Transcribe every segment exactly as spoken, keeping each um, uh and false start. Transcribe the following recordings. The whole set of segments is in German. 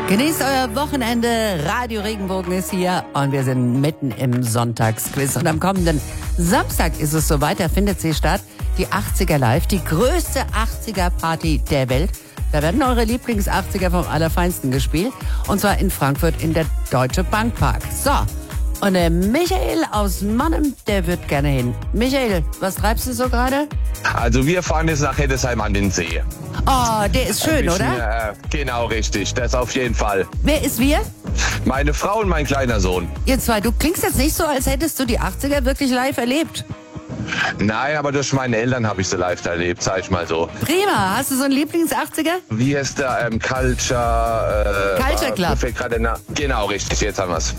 Genießt euer Wochenende. Radio Regenbogen ist hier und wir sind mitten im Sonntagsquiz. Und am kommenden Samstag ist es soweit, da findet sie statt. Die achtziger Live, die größte achtziger-Party der Welt. Da werden eure Lieblings-achtziger vom Allerfeinsten gespielt. Und zwar in Frankfurt in der Deutsche Bank Park. So, und der Michael aus Mannheim, der wird gerne hin. Michael, was treibst du so gerade? Also wir fahren jetzt nach Heddesheim an den See. Oh, der ist schön, bisschen, oder? Äh, genau, richtig. Das auf jeden Fall. Wer ist wir? Meine Frau und mein kleiner Sohn. Ihr zwei, du klingst jetzt nicht so, als hättest du die achtziger wirklich live erlebt. Nein, aber durch meine Eltern habe ich sie live erlebt, sag ich mal so. Prima. Hast du so einen Lieblings-achtziger? Wie heißt der? Ähm, Culture... Äh, Culture Club. Mir fällt gerade na- genau, richtig. Jetzt haben wir's.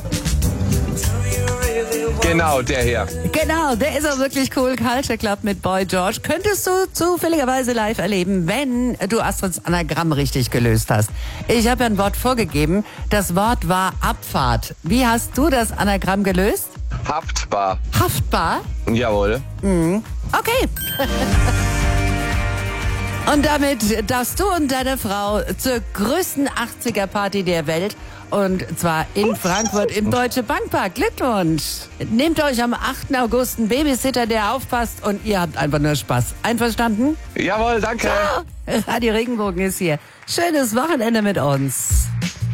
Genau, der hier. Genau, der ist auch wirklich cool. Culture Club mit Boy George. Könntest du zufälligerweise live erleben, wenn du Astrids Anagramm richtig gelöst hast. Ich habe ja ein Wort vorgegeben. Das Wort war Abfahrt. Wie hast du das Anagramm gelöst? Haftbar. Haftbar? Jawohl. Okay. Und damit darfst du und deine Frau zur größten achtziger-Party der Welt. Und zwar in Frankfurt im Deutsche Bank Park. Glückwunsch! Nehmt euch am achten August einen Babysitter, der aufpasst und ihr habt einfach nur Spaß. Einverstanden? Jawohl, danke. Radio Regenbogen ist hier. Schönes Wochenende mit uns.